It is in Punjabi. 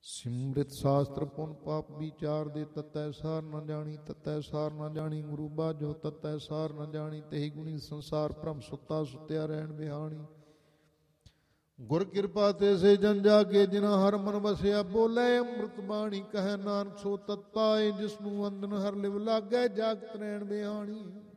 ਸਿਮ੍ਰਿਤ ਸ਼ਾਸਤਰ ਪੁਨ ਪਾਪ ਵਿਚਾਰ ਦੇ, ਤਤੈ ਸਾਰ ਨ ਜਾਣੀ ਤਤੈ ਸਾਰ ਨ ਜਾਣੀ। ਗੁਰੂ ਬਾਝੋ ਤਤੈ ਸਾਰ ਨ ਜਾਣੀ, ਤਹੀ ਗੁਣੀ ਸੰਸਾਰ ਭ੍ਰਮ ਸੁੱਤਾ ਸੁੱਤਿਆ ਰਹਿਣ ਬਿਹਾਣੀ। ਗੁਰ ਕਿਰਪਾ ਤੇ ਸੇ ਜਨ ਜਾਗੇ, ਜਿਨਾ ਹਰ ਮਨ ਵਸਿਆ। ਬੋਲੇ ਅੰਮ੍ਰਿਤ ਬਾਣੀ ਕਹਿ ਨਾਨਕ, ਸੋ ਤਤ ਪਾਏ ਜਿਸਨੂੰ ਵੰਦਨ ਹਰ ਲਿਵ ਲਾਗੈ, ਜਾਗਤ ਰਹਿਣ ਬਿਹਾਣੀ।